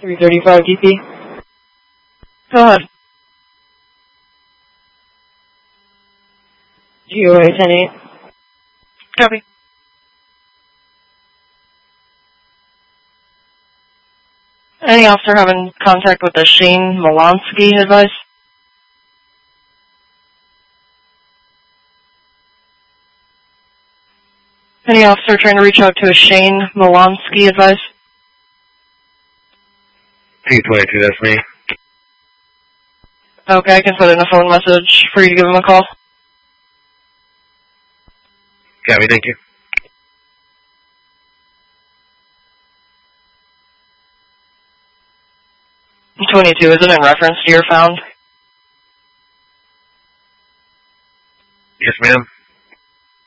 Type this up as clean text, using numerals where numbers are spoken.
335 DP. Go ahead. GOA 10-8. Copy. Any officer having contact with a Shane Molansky, advice? Any officer trying to reach out to a Shane Molansky, advice? P-22, that's me. Okay, I can put in a phone message for you to give him a call. Copy, thank you. 22, is it in reference to your found? Yes, ma'am.